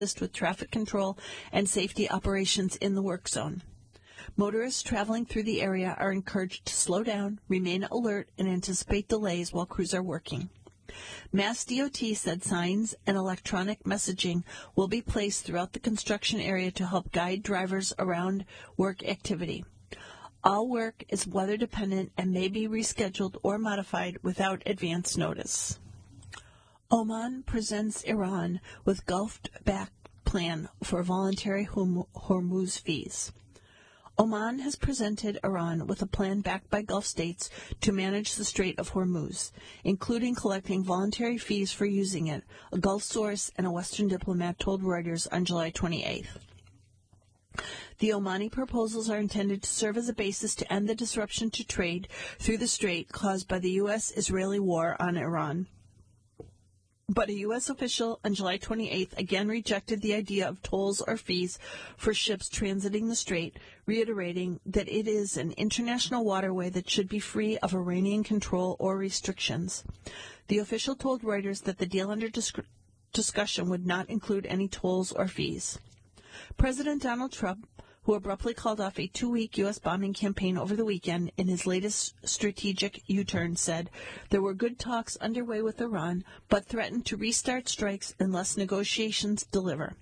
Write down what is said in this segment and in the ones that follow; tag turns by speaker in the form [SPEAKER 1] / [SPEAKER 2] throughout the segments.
[SPEAKER 1] with traffic control and safety operations in the work zone. Motorists traveling through the area are encouraged to slow down, remain alert, and anticipate delays while crews are working. Mass DOT said signs and electronic messaging will be placed throughout the construction area to help guide drivers around work activity. All work is weather dependent and may be rescheduled or modified without advance notice. Oman presents Iran with Gulf-backed plan for voluntary Hormuz fees. Oman has presented Iran with a plan backed by Gulf states to manage the Strait of Hormuz, including collecting voluntary fees for using it, a Gulf source and a Western diplomat told Reuters on July 28th. The Omani proposals are intended to serve as a basis to end the disruption to trade through the strait caused by the U.S.-Israeli war on Iran. But a U.S. official on July 28th again rejected the idea of tolls or fees for ships transiting the strait, reiterating that it is an international waterway that should be free of Iranian control or restrictions. The official told Reuters that the deal under discussion would not include any tolls or fees. President Donald Trump, who abruptly called off a 2-week U.S. bombing campaign over the weekend in his latest strategic U-turn, said there were good talks underway with Iran, but threatened to restart strikes unless negotiations deliver.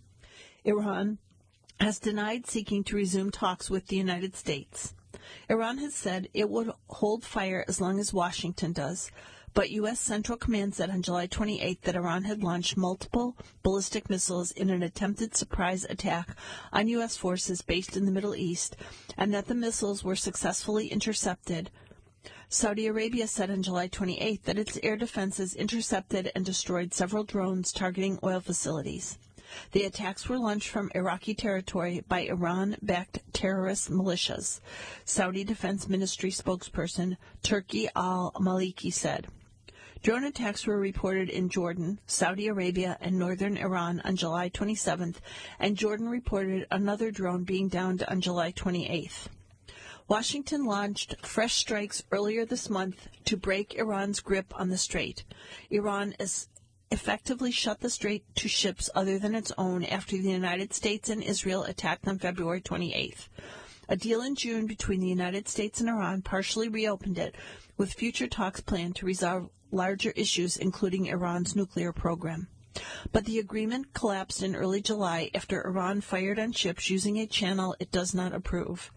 [SPEAKER 1] Iran has denied seeking to resume talks with the United States. Iran has said it would hold fire as long as Washington does, but U.S. Central Command said on July 28th that Iran had launched multiple ballistic missiles in an attempted surprise attack on U.S. forces based in the Middle East, and that the missiles were successfully intercepted. Saudi Arabia said on July 28th that its air defenses intercepted and destroyed several drones targeting oil facilities. The attacks were launched from Iraqi territory by Iran-backed terrorist militias, Saudi Defense Ministry spokesperson Turki al-Maliki said. Drone attacks were reported in Jordan, Saudi Arabia, and northern Iran on July 27th, and Jordan reported another drone being downed on July 28th. Washington launched fresh strikes earlier this month to break Iran's grip on the strait. Iran has effectively shut the strait to ships other than its own after the United States and Israel attacked on February 28th. A deal in June between the United States and Iran partially reopened it, with future talks planned to resolve larger issues, including Iran's nuclear program. But the agreement collapsed in early July after Iran fired on ships using a channel it does not approve.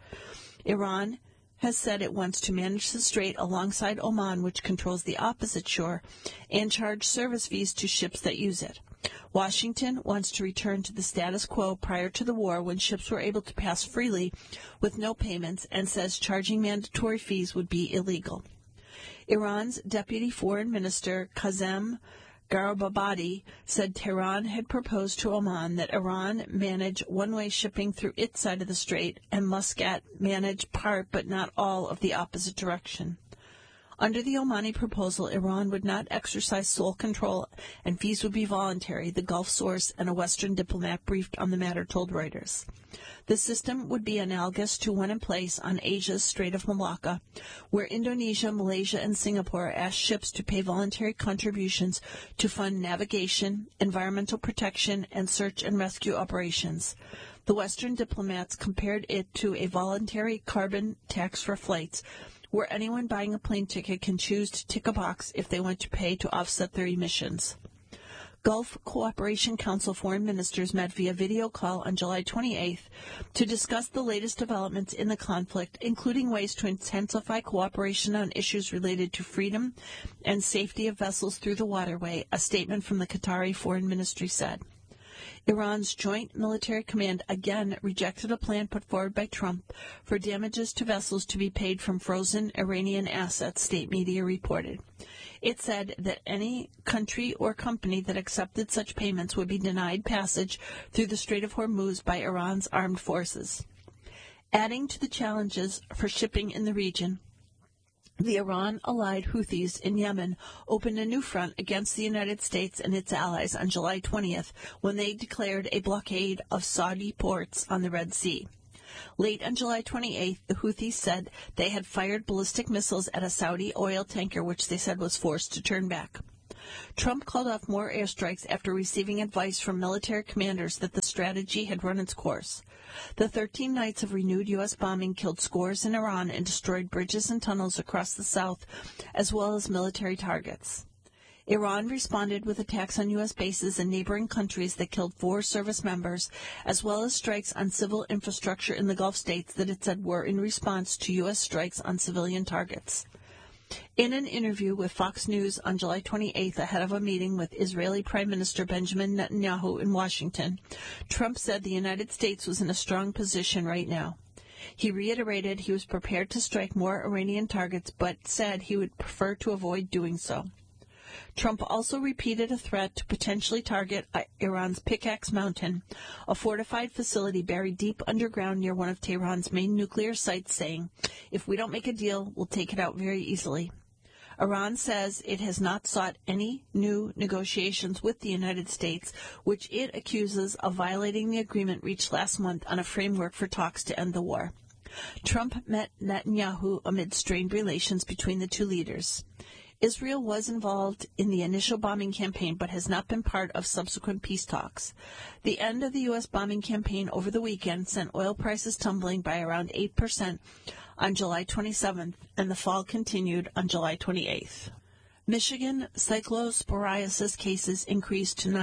[SPEAKER 1] Iran has said it wants to manage the strait alongside Oman, which controls the opposite shore, and charge service fees to ships that use it. Washington wants to return to the status quo prior to the war, when ships were able to pass freely with no payments, and says charging mandatory fees would be illegal. Iran's Deputy Foreign Minister Kazem Garibabadi said Tehran had proposed to Oman that Iran manage one-way shipping through its side of the strait and Muscat manage part but not all of the opposite direction. Under the Omani proposal, Iran would not exercise sole control and fees would be voluntary, the Gulf source and a Western diplomat briefed on the matter told Reuters. The system would be analogous to one in place on Asia's Strait of Malacca, where Indonesia, Malaysia, and Singapore asked ships to pay voluntary contributions to fund navigation, environmental protection, and search and rescue operations. The Western diplomats compared it to a voluntary carbon tax for flights, where anyone buying a plane ticket can choose to tick a box if they want to pay to offset their emissions. Gulf Cooperation Council foreign ministers met via video call on July 28th to discuss the latest developments in the conflict, including ways to intensify cooperation on issues related to freedom and safety of vessels through the waterway, a statement from the Qatari Foreign Ministry said. Iran's Joint Military Command again rejected a plan put forward by Trump for damages to vessels to be paid from frozen Iranian assets, state media reported. It said that any country or company that accepted such payments would be denied passage through the Strait of Hormuz by Iran's armed forces. Adding to the challenges for shipping in the region, the Iran-allied Houthis in Yemen opened a new front against the United States and its allies on July 20th when they declared a blockade of Saudi ports on the Red Sea. Late on July 28th, the Houthis said they had fired ballistic missiles at a Saudi oil tanker, which they said was forced to turn back. Trump called off more airstrikes after receiving advice from military commanders that the strategy had run its course. The 13 nights of renewed U.S. bombing killed scores in Iran and destroyed bridges and tunnels across the south, as well as military targets. Iran responded with attacks on U.S. bases in neighboring countries that killed 4 service members, as well as strikes on civil infrastructure in the Gulf states that it said were in response to U.S. strikes on civilian targets. In an interview with Fox News on July 28th ahead of a meeting with Israeli Prime Minister Benjamin Netanyahu in Washington, Trump said the United States was in a strong position right now. He reiterated he was prepared to strike more Iranian targets, but said he would prefer to avoid doing so. Trump also repeated a threat to potentially target Iran's Pickaxe Mountain, a fortified facility buried deep underground near one of Tehran's main nuclear sites, saying, "If we don't make a deal, we'll take it out very easily." Iran says it has not sought any new negotiations with the United States, which it accuses of violating the agreement reached last month on a framework for talks to end the war. Trump met Netanyahu amid strained relations between the two leaders. Israel was involved in the initial bombing campaign but has not been part of subsequent peace talks. The end of the U.S. bombing campaign over the weekend sent oil prices tumbling by around 8% on July 27th, and the fall continued on July 28th. Michigan cyclosporiasis cases increased to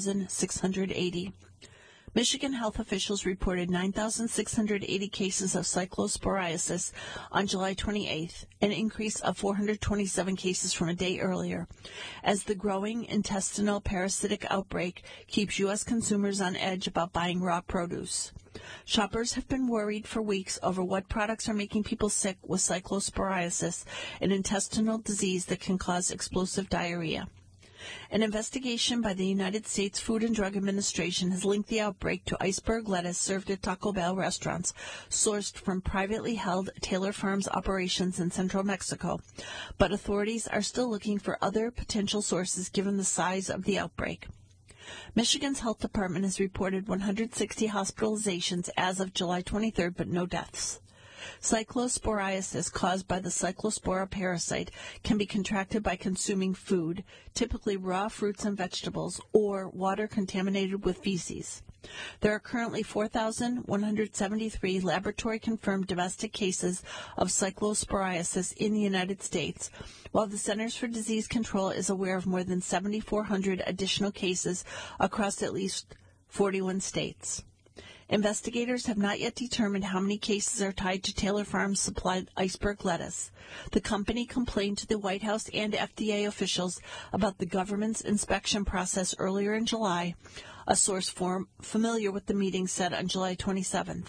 [SPEAKER 1] 9,680. Michigan health officials reported 9,680 cases of cyclosporiasis on July 28th, an increase of 427 cases from a day earlier, as the growing intestinal parasitic outbreak keeps U.S. consumers on edge about buying raw produce. Shoppers have been worried for weeks over what products are making people sick with cyclosporiasis, an intestinal disease that can cause explosive diarrhea. An investigation by the United States Food and Drug Administration has linked the outbreak to iceberg lettuce served at Taco Bell restaurants, sourced from privately held Taylor Farms operations in central Mexico, but authorities are still looking for other potential sources given the size of the outbreak. Michigan's health department has reported 160 hospitalizations as of July 23rd, but no deaths. Cyclosporiasis, caused by the Cyclospora parasite, can be contracted by consuming food, typically raw fruits and vegetables, or water contaminated with feces. There are currently 4,173 laboratory-confirmed domestic cases of cyclosporiasis in the United States, while the Centers for Disease Control is aware of more than 7,400 additional cases across at least 41 states. Investigators have not yet determined how many cases are tied to Taylor Farms' supplied iceberg lettuce. The company complained to the White House and FDA officials about the government's inspection process earlier in July, a source familiar with the meeting said on July 27th.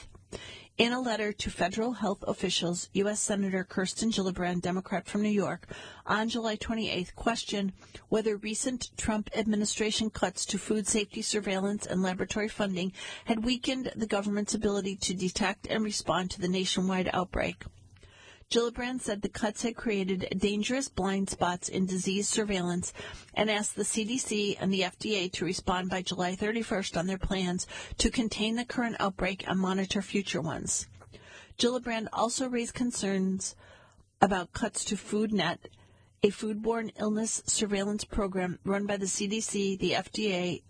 [SPEAKER 1] In a letter to federal health officials, U.S. Senator Kirsten Gillibrand, Democrat from New York, on July 28th questioned whether recent Trump administration cuts to food safety surveillance and laboratory funding had weakened the government's ability to detect and respond to the nationwide outbreak. Gillibrand said the cuts had created dangerous blind spots in disease surveillance and asked the CDC and the FDA to respond by July 31st on their plans to contain the current outbreak and monitor future ones. Gillibrand also raised concerns about cuts to FoodNet, a foodborne illness surveillance program run by the CDC, the FDA,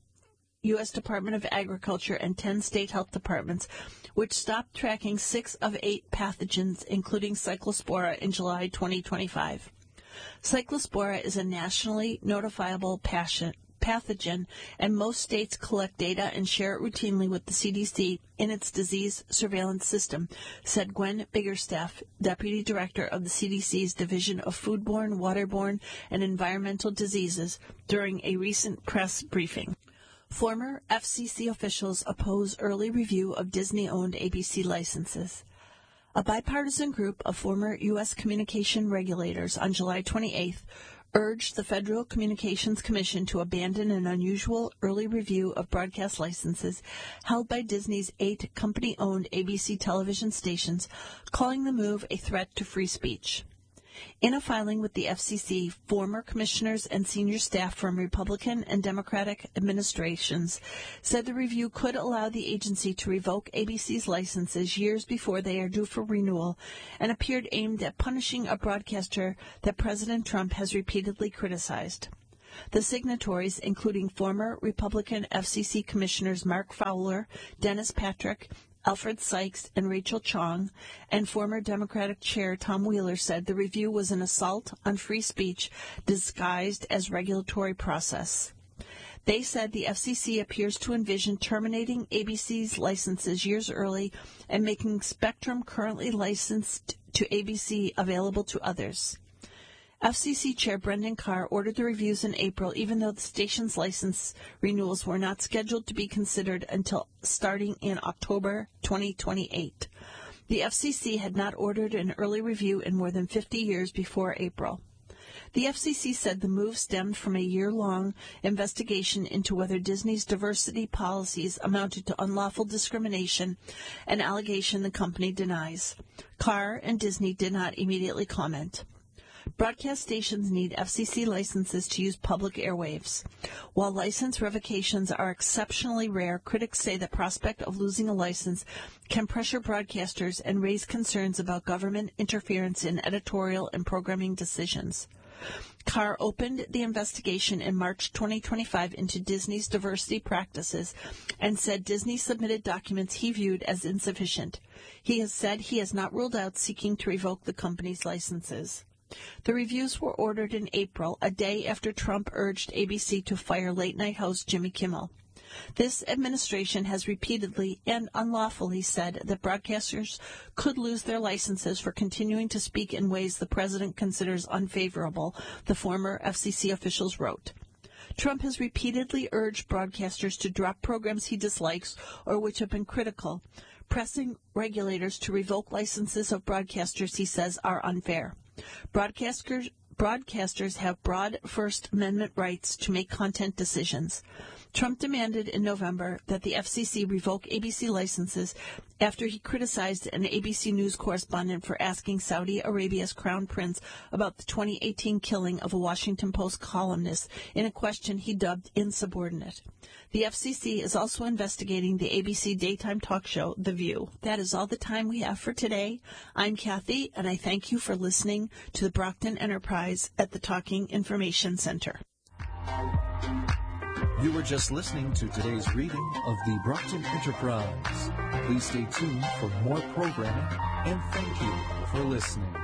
[SPEAKER 1] U.S. Department of Agriculture, and 10 state health departments, which stopped tracking 6 of 8 pathogens, including Cyclospora, in July 2025. Cyclospora is a nationally notifiable pathogen, and most states collect data and share it routinely with the CDC in its disease surveillance system, said Gwen Biggerstaff, Deputy Director of the CDC's Division of Foodborne, Waterborne, and Environmental Diseases, during a recent press briefing. Former FCC officials oppose early review of Disney-owned ABC licenses. A bipartisan group of former U.S. communication regulators on July 28th urged the Federal Communications Commission to abandon an unusual early review of broadcast licenses held by Disney's 8 company-owned ABC television stations, calling the move a threat to free speech. In a filing with the FCC, former commissioners and senior staff from Republican and Democratic administrations said the review could allow the agency to revoke ABC's licenses years before they are due for renewal, and appeared aimed at punishing a broadcaster that President Trump has repeatedly criticized. The signatories, including former Republican FCC Commissioners Mark Fowler, Dennis Patrick, Alfred Sykes, and Rachel Chong, and former Democratic Chair Tom Wheeler, said the review was an assault on free speech disguised as regulatory process. They said the FCC appears to envision terminating ABC's licenses years early and making spectrum currently licensed to ABC available to others. FCC Chair Brendan Carr ordered the reviews in April, even though the station's license renewals were not scheduled to be considered until starting in October 2028. The FCC had not ordered an early review in more than 50 years before April. The FCC said the move stemmed from a year-long investigation into whether Disney's diversity policies amounted to unlawful discrimination, an allegation the company denies. Carr and Disney did not immediately comment. Broadcast stations need FCC licenses to use public airwaves. While license revocations are exceptionally rare, critics say the prospect of losing a license can pressure broadcasters and raise concerns about government interference in editorial and programming decisions. Carr opened the investigation in March 2025 into Disney's diversity practices and said Disney submitted documents he viewed as insufficient. He has said he has not ruled out seeking to revoke the company's licenses. The reviews were ordered in April, a day after Trump urged ABC to fire late-night host Jimmy Kimmel. This administration has repeatedly and unlawfully said that broadcasters could lose their licenses for continuing to speak in ways the president considers unfavorable, the former FCC officials wrote. Trump has repeatedly urged broadcasters to drop programs he dislikes or which have been critical, pressing regulators to revoke licenses of broadcasters he says are unfair. Broadcasters have broad First Amendment rights to make content decisions. Trump demanded in November that the FCC revoke ABC licenses after he criticized an ABC News correspondent for asking Saudi Arabia's Crown Prince about the 2018 killing of a Washington Post columnist in a question he dubbed insubordinate. The FCC is also investigating the ABC daytime talk show, The View. That is all the time we have for today. I'm Kathy, and I thank you for listening to the Brockton Enterprise at the Talking Information Center.
[SPEAKER 2] You were just listening to today's reading of the Brockton Enterprise. Please stay tuned for more programming, and thank you for listening.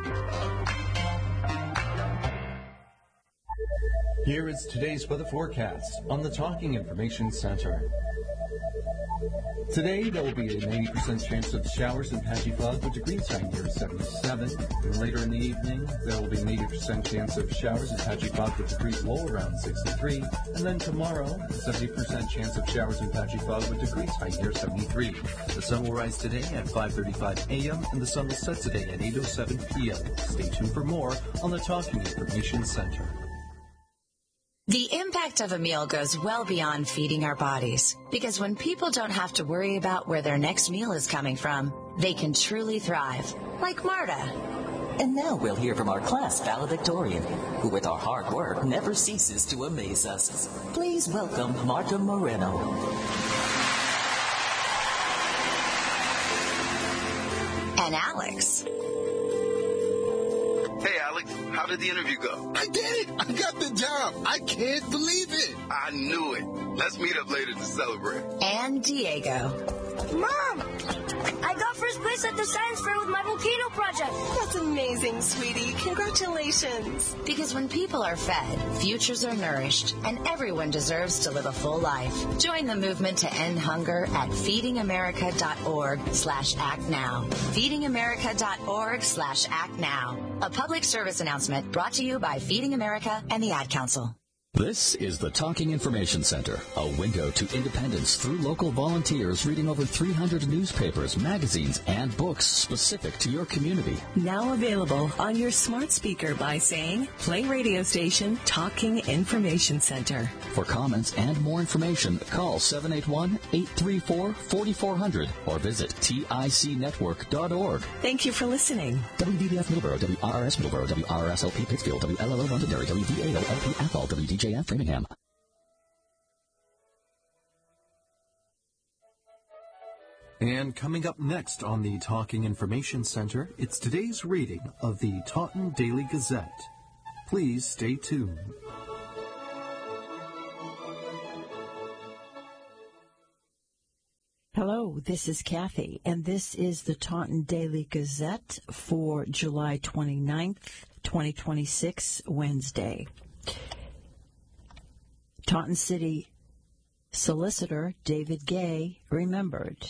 [SPEAKER 2] Here is today's weather forecast on the Talking Information Center. Today, there will be a 90% chance of showers and patchy fog with degrees high near 77. And later in the evening, there will be an 80% chance of showers and patchy fog with degrees low around 63. And then tomorrow, a 70% chance of showers and patchy fog with degrees high near 73. The sun will rise today at 5:35 a.m. and the sun will set today at 8:07 p.m. Stay tuned for more on the Talking Information Center.
[SPEAKER 3] The impact of a meal goes well beyond feeding our bodies, because when people don't have to worry about where their next meal is coming from, they can truly thrive, like Marta.
[SPEAKER 4] And now we'll hear from our class valedictorian, who with our hard work never ceases to amaze us. Please welcome Marta Moreno.
[SPEAKER 3] And Alex.
[SPEAKER 5] Hey, Alex, how did the interview go?
[SPEAKER 6] I did it! I got the job! I can't believe it!
[SPEAKER 5] I knew it. Let's meet up later to celebrate.
[SPEAKER 3] And Diego.
[SPEAKER 7] Mom! I got first place at the science fair with my volcano project.
[SPEAKER 8] That's amazing, sweetie. Congratulations.
[SPEAKER 3] Because when people are fed, futures are nourished, and everyone deserves to live a full life. Join the movement to end hunger at feedingamerica.org/actnow. feedingamerica.org/actnow. A public service announcement brought to you by Feeding America and the Ad Council.
[SPEAKER 9] This is the Talking Information Center, a window to independence through local volunteers reading over 300 newspapers, magazines, and books specific to your community.
[SPEAKER 8] Now available on your smart speaker by saying, play radio station Talking Information Center.
[SPEAKER 9] For comments and more information, call 781-834-4400 or visit ticnetwork.org.
[SPEAKER 8] Thank you for listening.
[SPEAKER 9] WDBF Middleborough, WRRS Middleborough, WRSLP Pittsfield, WLLO Londonderry, WVAO-LP Athol, WDJF Framingham.
[SPEAKER 2] And coming up next on the Talking Information Center, it's today's reading of the Taunton Daily Gazette. Please stay tuned.
[SPEAKER 10] Hello, this is Kathy, and this is the Taunton Daily Gazette for July 29th, 2026, Wednesday. Taunton City Solicitor David Gay remembered,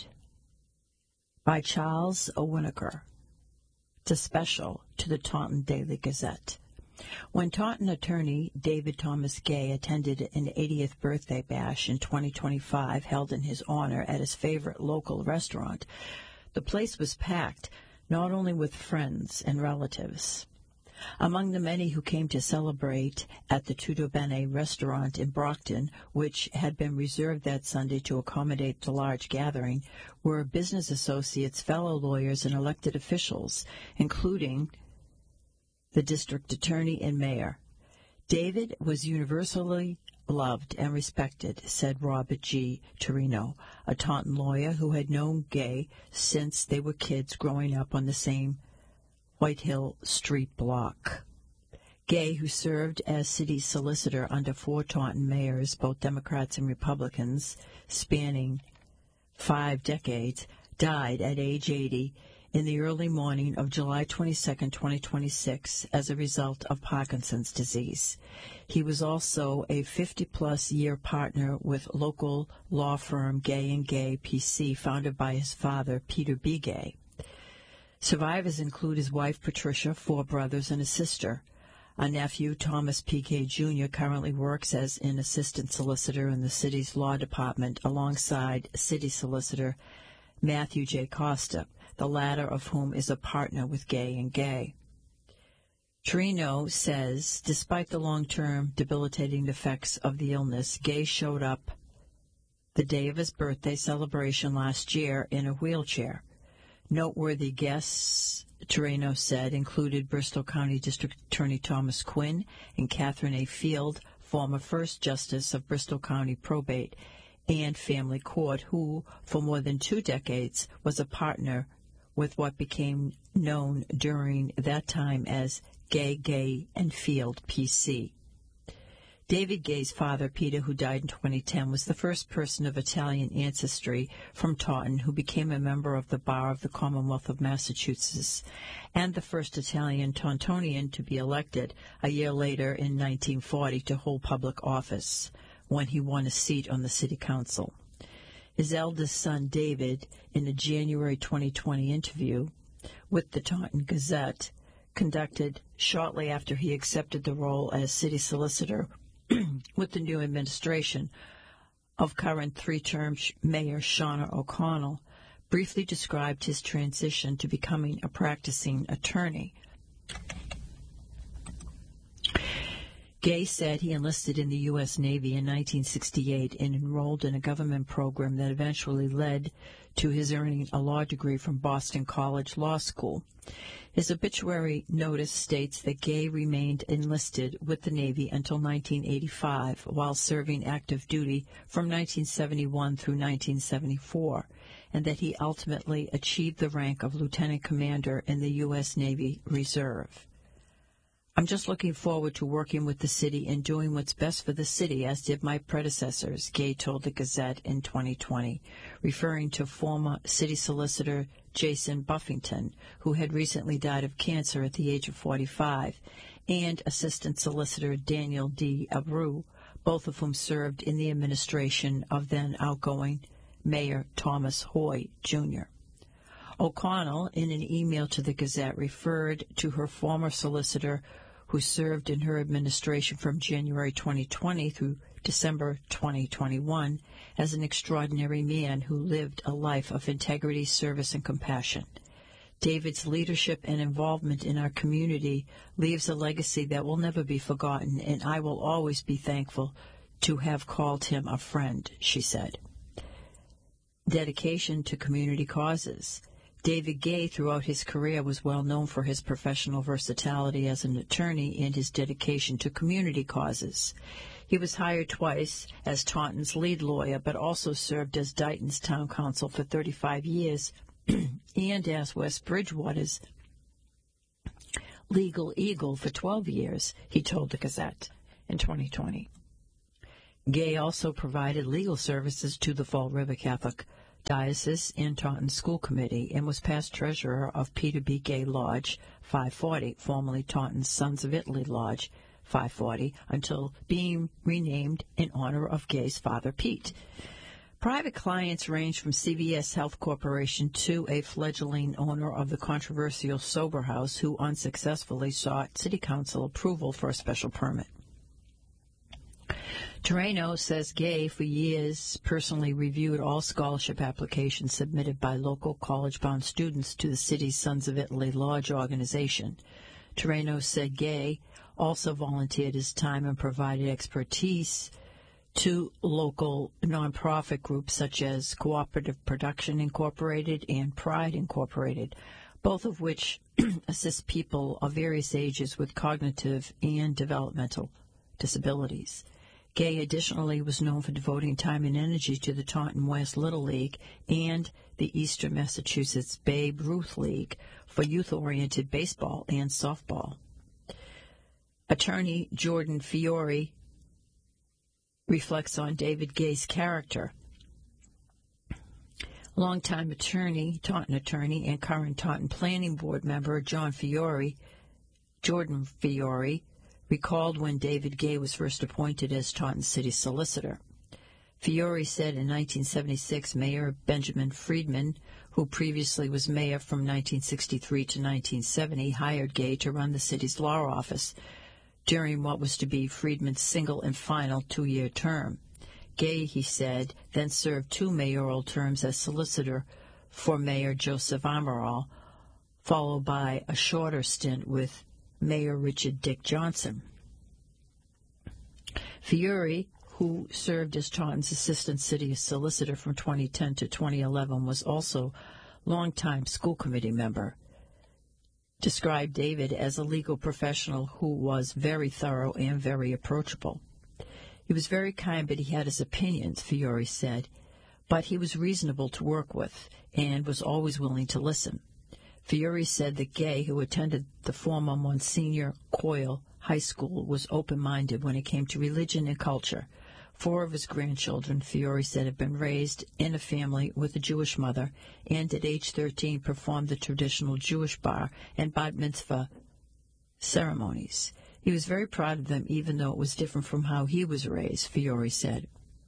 [SPEAKER 10] by Charles Winokur. It's a special to the Taunton Daily Gazette. When Taunton attorney David Thomas Gay attended an 80th birthday bash in 2025 held in his honor at his favorite local restaurant, the place was packed not only with friends and relatives. Among the many who came to celebrate at the Tutto Bene restaurant in Brockton, which had been reserved that Sunday to accommodate the large gathering, were business associates, fellow lawyers, and elected officials, including the district attorney and mayor. David was universally loved and respected, said Robert G. Torino, a Taunton lawyer who had known Gay since they were kids growing up on the same White Hill Street block. Gay, who served as city solicitor under 4 Taunton mayors, both Democrats and Republicans, spanning 5 decades, died at age 80 in the early morning of July 22, 2026, as a result of Parkinson's disease. He was also a 50-plus year partner with local law firm Gay & Gay, P.C., founded by his father, Peter B. Gay. Survivors include his wife, Patricia, 4 brothers, and a sister. A nephew, Thomas P. Gay, Jr., currently works as an assistant solicitor in the city's law department alongside city solicitor Matthew J. Costa, the latter of whom is a partner with Gay & Gay. Torino says, despite the long-term debilitating effects of the illness, Gay showed up the day of his birthday celebration last year in a wheelchair. Noteworthy guests, Torino said, included Bristol County District Attorney Thomas Quinn and Catherine A. Field, former First Justice of Bristol County Probate and Family Court, who, for more than 2 decades, was a partner with what became known during that time as Gay and Field, P.C. David Gay's father, Peter, who died in 2010, was the first person of Italian ancestry from Taunton who became a member of the Bar of the Commonwealth of Massachusetts, and the first Italian Tauntonian to be elected a year later in 1940 to hold public office, when he won a seat on the city council. His eldest son, David, in a January 2020 interview with the Taunton Gazette, conducted shortly after he accepted the role as city solicitor with the new administration of current 3-term Mayor Shauna O'Connell, briefly described his transition to becoming a practicing attorney. Gay said he enlisted in the U.S. Navy in 1968 and enrolled in a government program that eventually led to his earning a law degree from Boston College Law School. His obituary notice states that Gay remained enlisted with the Navy until 1985 while serving active duty from 1971 through 1974, and that he ultimately achieved the rank of lieutenant commander in the U.S. Navy Reserve. I'm just looking forward to working with the city and doing what's best for the city, as did my predecessors, Gay told the Gazette in 2020, referring to former city solicitor Jason Buffington, who had recently died of cancer at the age of 45, and assistant solicitor Daniel D. Abreu, both of whom served in the administration of then outgoing Mayor Thomas Hoy, Jr. O'Connell, in an email to the Gazette, referred to her former solicitor who served in her administration from January 2020 through December 2021 as an extraordinary man who lived a life of integrity, service, and compassion. David's leadership and involvement in our community leaves a legacy that will never be forgotten, and I will always be thankful to have called him a friend, she said. Dedication to community causes. David Gay, throughout his career, was well known for his professional versatility as an attorney and his dedication to community causes. He was hired twice as Taunton's lead lawyer, but also served as Dighton's town council for 35 years and as West Bridgewater's legal eagle for 12 years, he told the Gazette in 2020. Gay also provided legal services to the Fall River Catholic Diocese and Taunton School Committee, and was past treasurer of Peter B. Gay Lodge 540, formerly Taunton's Sons of Italy Lodge 540, until being renamed in honor of Gay's father, Pete. Private clients range from CVS Health Corporation to a fledgling owner of the controversial Sober House who unsuccessfully sought City Council approval for a special permit. Terreno says Gay, for years, personally reviewed all scholarship applications submitted by local college-bound students to the city's Sons of Italy Lodge organization. Terreno said Gay also volunteered his time and provided expertise to local nonprofit groups such as Cooperative Production Incorporated and Pride Incorporated, both of which assist people of various ages with cognitive and developmental disabilities. Gay additionally was known for devoting time and energy to the Taunton West Little League and the Eastern Massachusetts Babe Ruth League for youth-oriented baseball and softball. Attorney Jordan Fiore reflects on David Gay's character. Longtime attorney, Taunton attorney, and current Taunton Planning Board member Jordan Fiore, recalled when David Gay was first appointed as Taunton City Solicitor. Fiore said in 1976 Mayor Benjamin Friedman, who previously was mayor from 1963 to 1970, hired Gay to run the city's law office during what was to be Friedman's single and final 2-year term. Gay, he said, then served 2 mayoral terms as solicitor for Mayor Joseph Amaral, followed by a shorter stint with Mayor Richard Dick Johnson. Fiore, who served as Taunton's assistant city solicitor from 2010 to 2011, was also longtime school committee member. Described David as a legal professional who was very thorough and very approachable. He was very kind, but he had his opinions, Fiore said, but he was reasonable to work with and was always willing to listen. Fiore said that Gay, who attended the former Monsignor Coyle High School, was open-minded when it came to religion and culture. 4 of his grandchildren, Fiore said, had been raised in a family with a Jewish mother, and at age 13 performed the traditional Jewish bar and bat mitzvah ceremonies. He was very proud of them, even though it was different from how he was raised, Fiore said.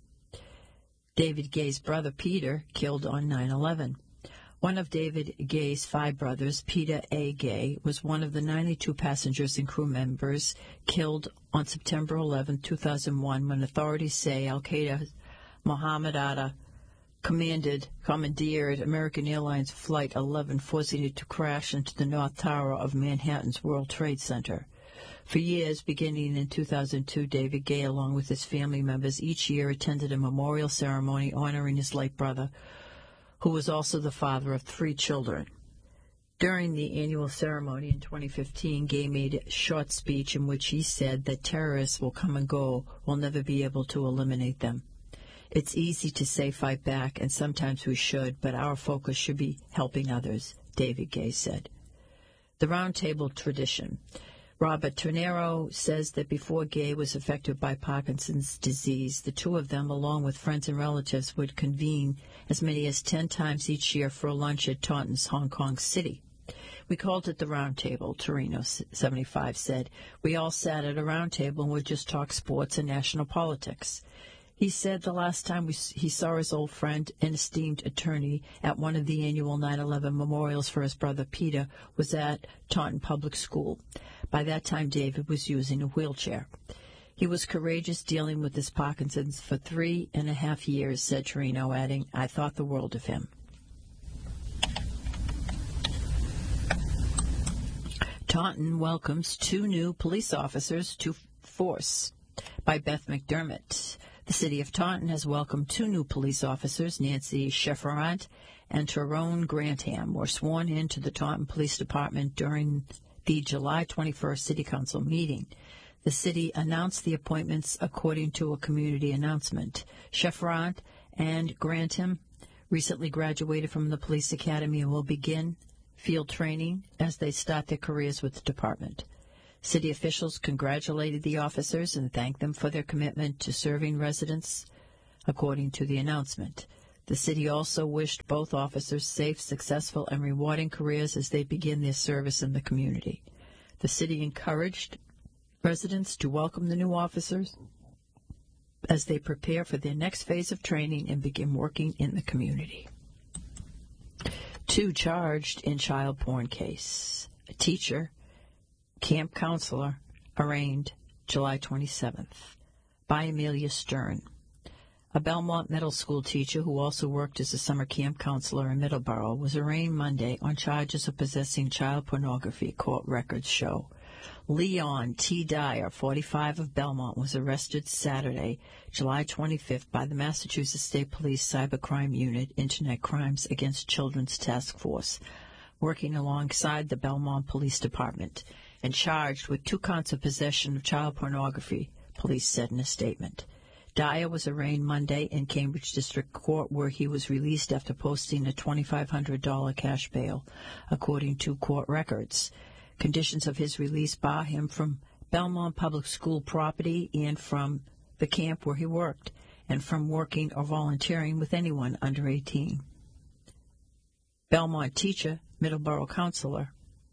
[SPEAKER 10] David Gay's brother, Peter, killed on 9/11. One of David Gay's 5 brothers, Peter A. Gay, was one of the 92 passengers and crew members killed on September 11, 2001, when authorities say al-Qaeda Mohammed Atta commandeered American Airlines Flight 11, forcing it to crash into the North Tower of Manhattan's World Trade Center. For years, beginning in 2002, David Gay, along with his family members, each year attended a memorial ceremony honoring his late brother, who was also the father of 3 children. During the annual ceremony in 2015, Gay made a short speech in which he said that terrorists will come and go, we'll never be able to eliminate them. It's easy to say fight back, and sometimes we should, but our focus should be helping others, David Gay said. The Roundtable tradition. Robert Ternero says that before Gay was affected by Parkinson's disease, the 2 of them, along with friends and relatives, would convene as many as 10 times each year for a lunch at Taunton's Hong Kong City. We called it the Round Table, Torino 75 said. We all sat at a round table and would just talk sports and national politics. He said the last time he saw his old friend and esteemed attorney at one of the annual 9/11 memorials for his brother Peter was at Taunton Public School. By that time, David was using a wheelchair. He was courageous dealing with his Parkinson's for 3.5 years, said Torino, adding, I thought the world of him. Taunton welcomes 2 new police officers to force, by Beth McDermott. The city of Taunton has welcomed 2 new police officers. Nancy Shefferant and Tyrone Grantham were sworn into the Taunton Police Department during the July 21st City Council meeting. The city announced the appointments according to a community announcement. Shefferant and Grantham recently graduated from the police academy and will begin field training as they start their careers with the department. City officials congratulated the officers and thanked them for their commitment to serving residents, according to the announcement. The city also wished both officers safe, successful, and rewarding careers as they begin their service in the community. The city encouraged residents to welcome the new officers as they prepare for their next phase of training and begin working in the community. 2 charged in child porn case. A teacher, camp counselor, arraigned July 27th by Amelia Stern. A Belmont Middle School teacher who also worked as a summer camp counselor in Middleborough was arraigned Monday on charges of possessing child pornography, court records show. Leon T. Dyer, 45, of Belmont, was arrested Saturday, July 25th, by the Massachusetts State Police Cybercrime Unit Internet Crimes Against Children's Task Force, working alongside the Belmont Police Department, and charged with 2 counts of possession of child pornography, police said in a statement. Dyer was arraigned Monday in Cambridge District Court, where he was released after posting a $2,500 cash bail, according to court records. Conditions of his release bar him from Belmont Public School property and from the camp where he worked, and from working or volunteering with anyone under 18. Belmont teacher, Middleborough counselor,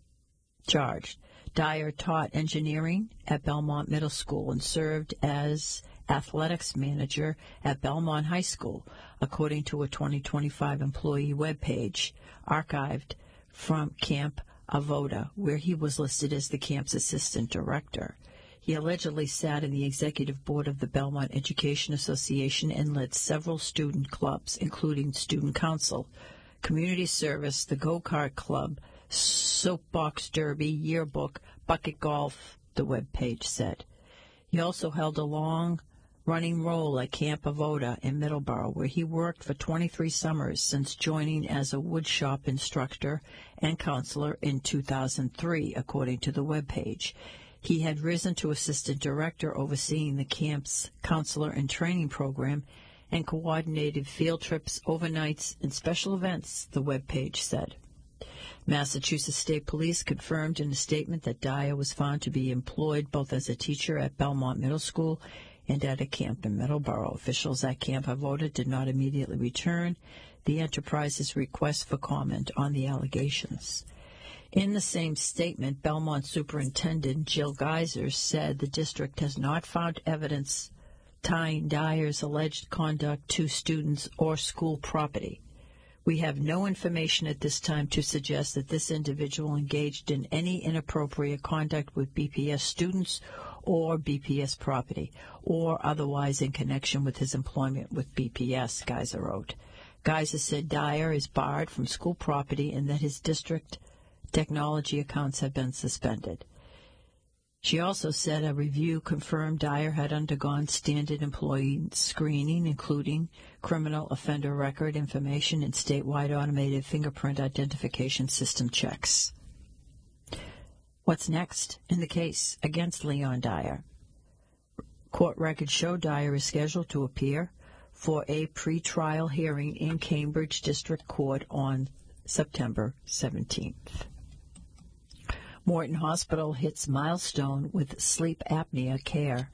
[SPEAKER 10] charged. Dyer taught engineering at Belmont Middle School and served as athletics manager at Belmont High School, according to a 2025 employee webpage archived from Camp Avoda, where he was listed as the camp's assistant director. He allegedly sat in the executive board of the Belmont Education Association and led several student clubs, including Student Council, Community Service, the Go-Kart Club, Soapbox Derby, Yearbook, Bucket Golf, the webpage said. He also held a long-running role at Camp Avoda in Middleborough, where he worked for 23 summers since joining as a woodshop instructor and counselor in 2003, according to the webpage. He had risen to assistant director, overseeing the camp's counselor and training program, and coordinated field trips, overnights, and special events, the webpage said. Massachusetts State Police confirmed in a statement that Dyer was found to be employed both as a teacher at Belmont Middle School and at a camp in Middleborough. Officials at Camp Avoda did not immediately return the enterprise's request for comment on the allegations. In the same statement, Belmont Superintendent Jill Geiser said the district has not found evidence tying Dyer's alleged conduct to students or school property. We have no information at this time to suggest that this individual engaged in any inappropriate conduct with BPS students or BPS property, or otherwise in connection with his employment with BPS, Geiser wrote. Geiser said Dyer is barred from school property and that his district technology accounts have been suspended. She also said a review confirmed Dyer had undergone standard employee screening, including criminal offender record information and statewide automated fingerprint identification system checks. What's next in the case against Leon Dyer? Court records show Dyer is scheduled to appear for a pre-trial hearing in Cambridge District Court on September 17th. Morton Hospital hits milestone with sleep apnea care.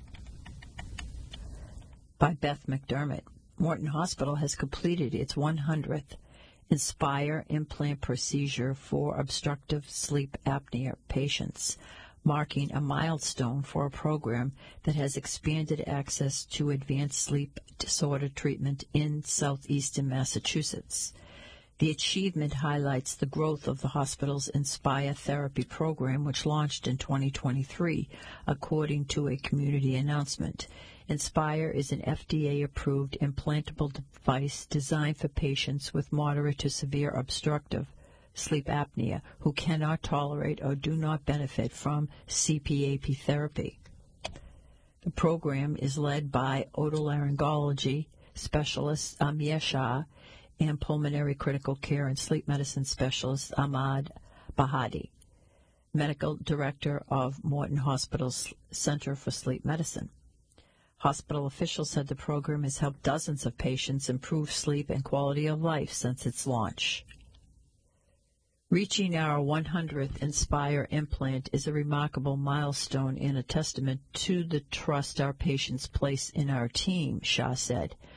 [SPEAKER 10] By Beth McDermott. Morton Hospital has completed its 100th Inspire implant procedure for obstructive sleep apnea patients, marking a milestone for a program that has expanded access to advanced sleep disorder treatment in southeastern Massachusetts. The achievement highlights the growth of the hospital's Inspire therapy program, which launched in 2023, according to a community announcement. Inspire is an FDA-approved implantable device designed for patients with moderate to severe obstructive sleep apnea who cannot tolerate or do not benefit from CPAP therapy. The program is led by otolaryngology specialist Amir Shah and pulmonary critical care and sleep medicine specialist Ahmad Bahadi, medical director of Morton Hospital's Center for Sleep Medicine. Hospital officials said the program has helped dozens of patients improve sleep and quality of life since its launch. Reaching our 100th Inspire implant is a remarkable milestone and a testament to the trust our patients place in our team, Shah said.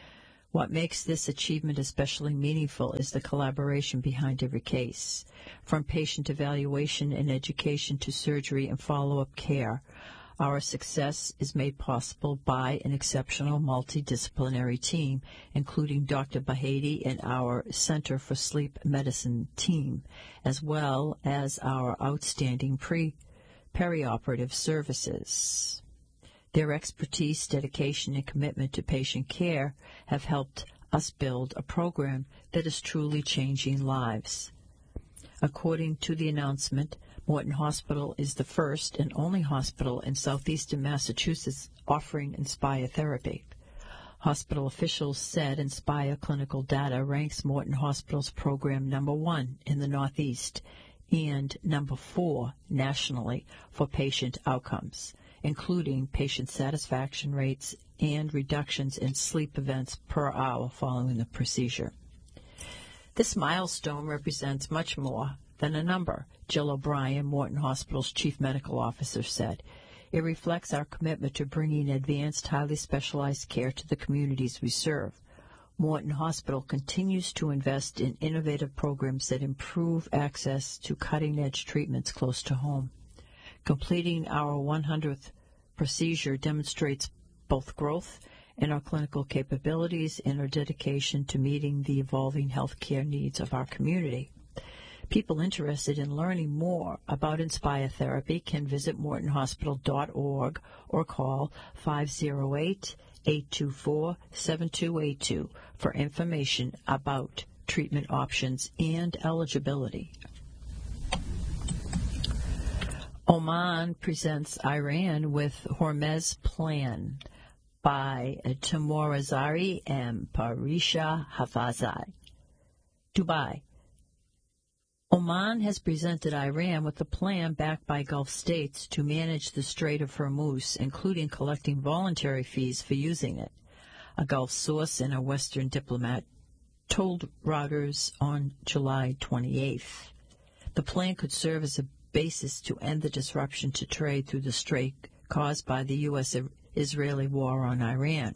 [SPEAKER 10] What makes this achievement especially meaningful is the collaboration behind every case. From patient evaluation and education to surgery and follow-up care, our success is made possible by an exceptional multidisciplinary team, including Dr. Baheti and our Center for Sleep Medicine team, as well as our outstanding perioperative services. Their expertise, dedication, and commitment to patient care have helped us build a program that is truly changing lives. According to the announcement, Morton Hospital is the first and only hospital in southeastern Massachusetts offering Inspire therapy. Hospital officials said Inspire clinical data ranks Morton Hospital's program number 1 in the Northeast and number 4 nationally for patient outcomes, including patient satisfaction rates and reductions in sleep events per hour following the procedure. This milestone represents much more than a number, Jill O'Brien, Morton Hospital's Chief Medical Officer, said. It reflects our commitment to bringing advanced, highly specialized care to the communities we serve. Morton Hospital continues to invest in innovative programs that improve access to cutting-edge treatments close to home. Completing our 100th procedure demonstrates both growth in our clinical capabilities and our dedication to meeting the evolving health care needs of our community. People interested in learning more about Inspire Therapy can visit mortonhospital.org or call 508-824-7282 for information about treatment options and eligibility. Oman presents Iran with Hormuz Plan by Timur Azari and Parisha Hafazai. Dubai. Oman has presented Iran with a plan backed by Gulf states to manage the Strait of Hormuz, including collecting voluntary fees for using it. A Gulf source and a Western diplomat told Reuters on July 28th. The plan could serve as a basis to end the disruption to trade through the strait caused by the U.S.-Israeli war on Iran.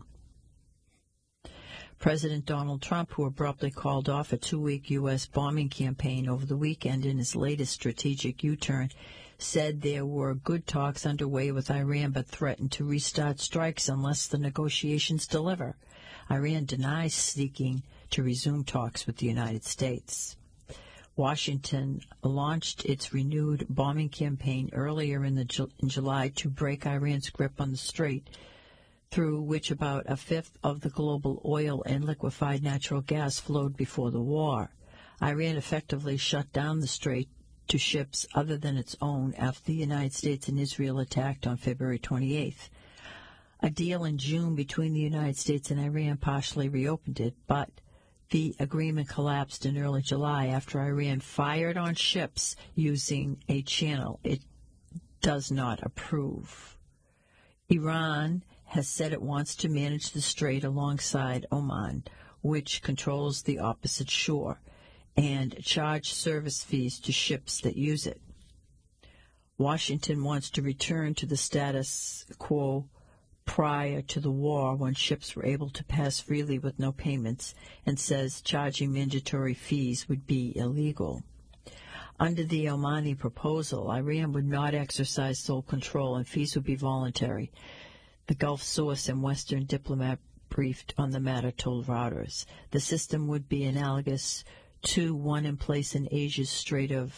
[SPEAKER 10] President Donald Trump, who abruptly called off a 2-week U.S. bombing campaign over the weekend in his latest strategic U-turn, said there were good talks underway with Iran but threatened to restart strikes unless the negotiations deliver. Iran denies seeking to resume talks with the United States. Washington launched its renewed bombing campaign earlier in July to break Iran's grip on the strait, through which about a fifth of the global oil and liquefied natural gas flowed before the war. Iran effectively shut down the strait to ships other than its own after the United States and Israel attacked on February 28th. A deal in June between the United States and Iran partially reopened it, but the agreement collapsed in early July after Iran fired on ships using a channel it does not approve. Iran has said it wants to manage the strait alongside Oman, which controls the opposite shore, and charge service fees to ships that use it. Washington wants to return to the status quo prior to the war, when ships were able to pass freely with no payments, and says charging mandatory fees would be illegal. Under the Omani proposal, Iran would not exercise sole control and fees would be voluntary. The Gulf source and Western diplomat briefed on the matter told Reuters. The system would be analogous to one in place in Asia's Strait of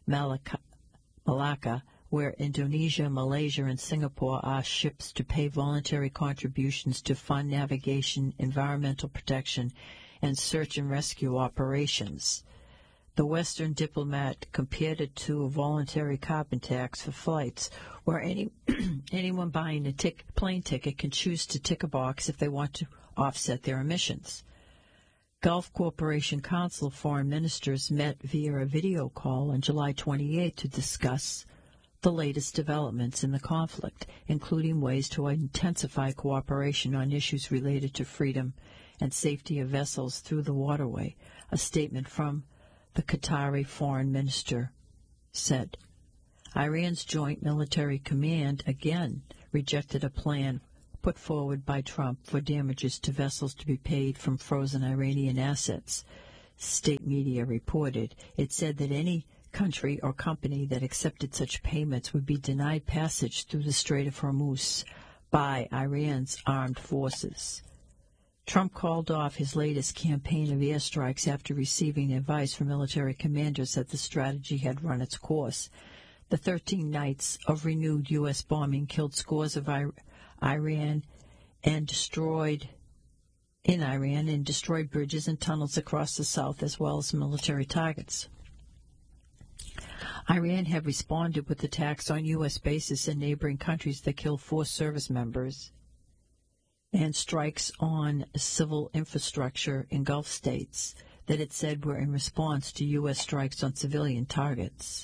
[SPEAKER 10] Malacca, where Indonesia, Malaysia, and Singapore ask ships to pay voluntary contributions to fund navigation, environmental protection, and search and rescue operations. The Western diplomat compared it to a voluntary carbon tax for flights, where anyone buying a plane ticket can choose to tick a box if they want to offset their emissions. Gulf Cooperation Council foreign ministers met via a video call on July 28 to discuss the latest developments in the conflict, including ways to intensify cooperation on issues related to freedom and safety of vessels through the waterway, a statement from the Qatari foreign minister said. Iran's Joint Military Command again rejected a plan put forward by Trump for damages to vessels to be paid from frozen Iranian assets, state media reported. It said that any country or company that accepted such payments would be denied passage through the Strait of Hormuz by Iran's armed forces. Trump called off his latest campaign of airstrikes after receiving advice from military commanders that the strategy had run its course. The 13 nights of renewed U.S. bombing killed scores of Iran and destroyed bridges and tunnels across the south, as well as military targets. Iran had responded with attacks on U.S. bases in neighboring countries that killed 4 service members and strikes on civil infrastructure in Gulf states that it said were in response to U.S. strikes on civilian targets.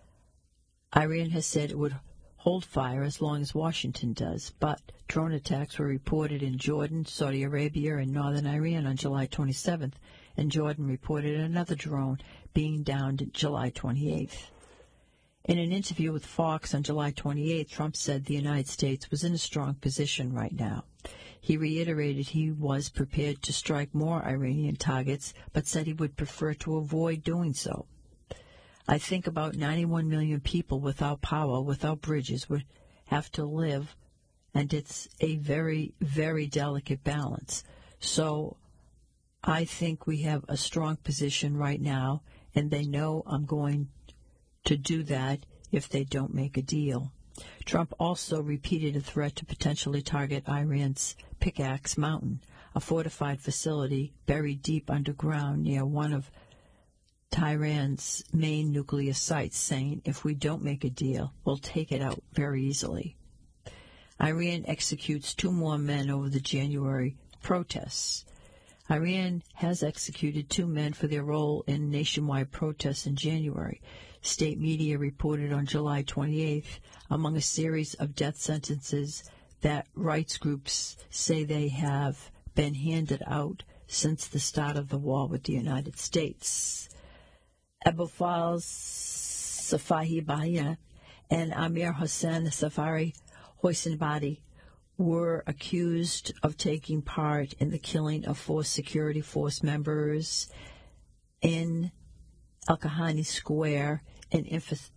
[SPEAKER 10] Iran has said it would hold fire as long as Washington does, but drone attacks were reported in Jordan, Saudi Arabia, and northern Iran on July 27th, and Jordan reported another drone being downed July 28th. In an interview with Fox on July 28th, Trump said the United States was in a strong position right now. He reiterated he was prepared to strike more Iranian targets, but said he would prefer to avoid doing so. I think about 91 million people without power, without bridges, would have to live, and it's a very, very delicate balance. So I think we have a strong position right now, and they know I'm going to do that if they don't make a deal. Trump also repeated a threat to potentially target Iran's Pickaxe Mountain, a fortified facility buried deep underground near one of Tehran's main nuclear sites, saying, if we don't make a deal, we'll take it out very easily. Iran executes 2 more men over the January protests. Iran has executed 2 men for their role in nationwide protests in January. State media reported on July 28th, among a series of death sentences that rights groups say they have been handed out since the start of the war with the United States. Abulfaz Safahi Bahia and Amir Hossein Safari Hoisinbadi were accused of taking part in the killing of 4 security force members in Al-Kahani Square in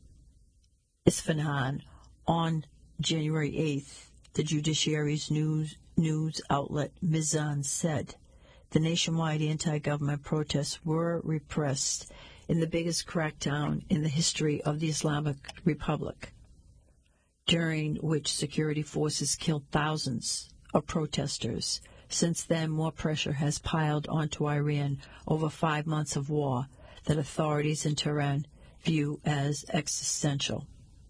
[SPEAKER 10] Isfahan on January 8th, the judiciary's news outlet Mizan said. The nationwide anti-government protests were repressed in the biggest crackdown in the history of the Islamic Republic, during which security forces killed thousands of protesters. Since then, more pressure has piled onto Iran over 5 months of war that authorities in Tehran view as existential.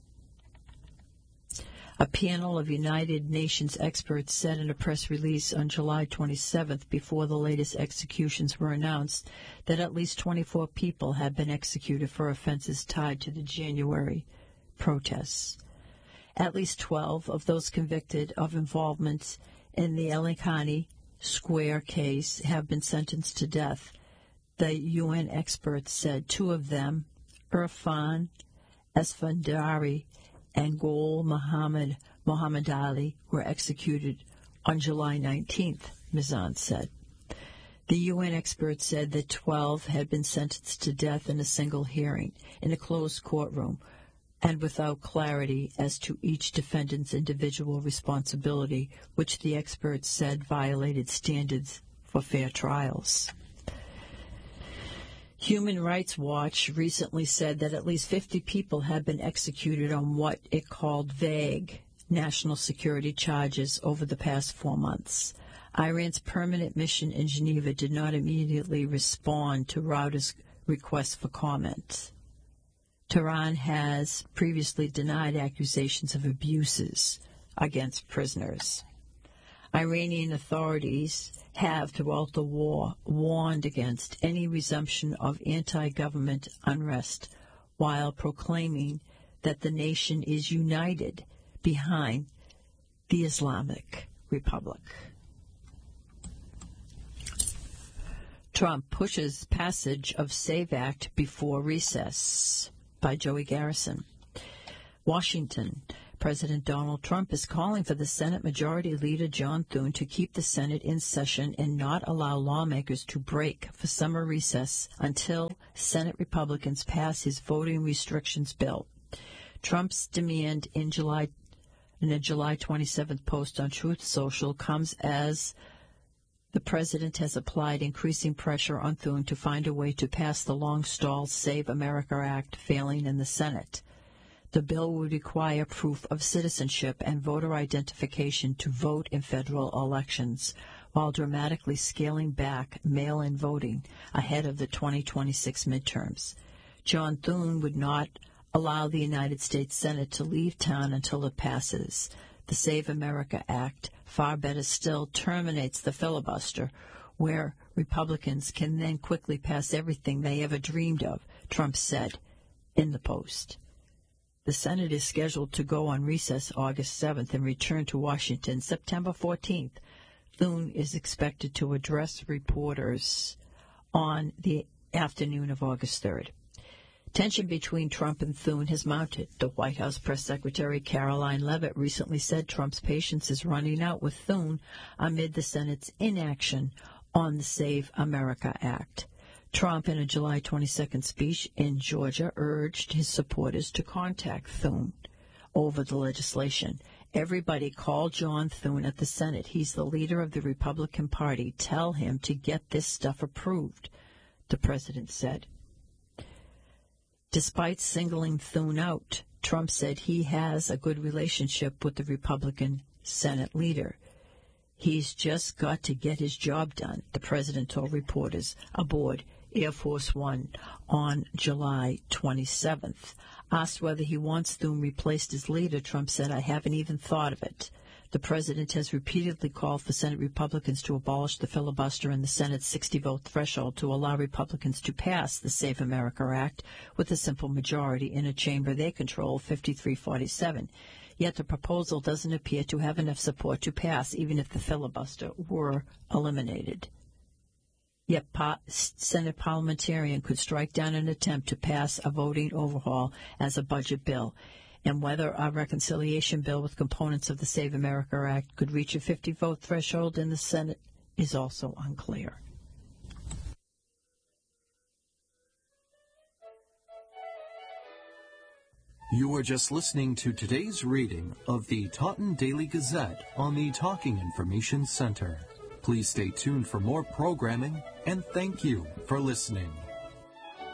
[SPEAKER 10] A panel of United Nations experts said in a press release on July 27th, before the latest executions were announced, that at least 24 people had been executed for offenses tied to the January protests. At least 12 of those convicted of involvement in the Al-Kahani Square case have been sentenced to death. The UN experts said 2 of them, Irfan Esfandari and Gul Muhammad Ali, were executed on July 19th, Mizan said. The UN experts said that 12 had been sentenced to death in a single hearing in a closed courtroom, and without clarity as to each defendant's individual responsibility, which the experts said violated standards for fair trials. Human Rights Watch recently said that at least 50 people have been executed on what it called vague national security charges over the past 4 months. Iran's permanent mission in Geneva did not immediately respond to Reuters' request for comment. Tehran has previously denied accusations of abuses against prisoners. Iranian authorities have, throughout the war, warned against any resumption of anti-government unrest, while proclaiming that the nation is united behind the Islamic Republic. Trump pushes passage of SAVE Act before recess, by Joey Garrison. Washington. President Donald Trump is calling for the Senate Majority Leader John Thune to keep the Senate in session and not allow lawmakers to break for summer recess until Senate Republicans pass his voting restrictions bill. Trump's demand in a July 27th post on Truth Social comes as the president has applied increasing pressure on Thune to find a way to pass the long-stalled Save America Act, failing in the Senate. The bill would require proof of citizenship and voter identification to vote in federal elections, while dramatically scaling back mail-in voting ahead of the 2026 midterms. John Thune would not allow the United States Senate to leave town until it passes. The Save America Act, far better still, terminates the filibuster, where Republicans can then quickly pass everything they ever dreamed of, Trump said in the Post. The Senate is scheduled to go on recess August 7th and return to Washington September 14th. Thune is expected to address reporters on the afternoon of August 3rd. Tension between Trump and Thune has mounted. The White House Press Secretary Caroline Leavitt recently said Trump's patience is running out with Thune amid the Senate's inaction on the Save America Act. Trump, in a July 22nd speech in Georgia, urged his supporters to contact Thune over the legislation. Everybody call John Thune at the Senate. He's the leader of the Republican Party. Tell him to get this stuff approved, the president said. Despite singling Thune out, Trump said he has a good relationship with the Republican Senate leader. He's just got to get his job done, the president told reporters aboard Air Force One on July 27th. Asked whether he wants Thune replaced as leader, Trump said, "I haven't even thought of it." The president has repeatedly called for Senate Republicans to abolish the filibuster and the Senate's 60-vote threshold to allow Republicans to pass the Save America Act with a simple majority in a chamber they control, 53-47. Yet the proposal doesn't appear to have enough support to pass, even if the filibuster were eliminated. Yet Senate parliamentarian could strike down an attempt to pass a voting overhaul as a budget bill, and whether a reconciliation bill with components of the Save America Act could reach a 50-vote threshold in the Senate is also unclear.
[SPEAKER 11] You are just listening to today's reading of the Taunton Daily Gazette on the Talking Information Center. Please stay tuned for more programming, and thank you for listening.